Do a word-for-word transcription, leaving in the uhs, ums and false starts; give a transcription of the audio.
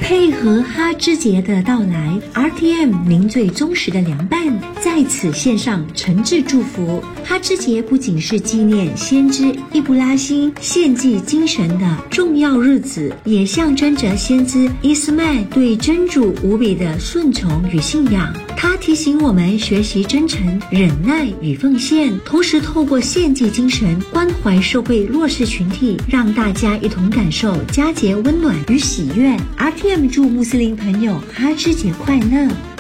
配合哈芝节的到来 ，R T M 您最忠实的良伴在此献上诚挚祝福。哈芝节不仅是纪念先知易卜拉欣献祭精神的重要日子，也象征着先知伊斯麦对真主无比的顺从与信仰。它提醒我们学习真诚、忍耐与奉献，同时透过献祭精神关怀社会弱势群体，让大家一同感受佳节温暖与喜悦。R T M 祝穆斯林朋友哈芝节快乐。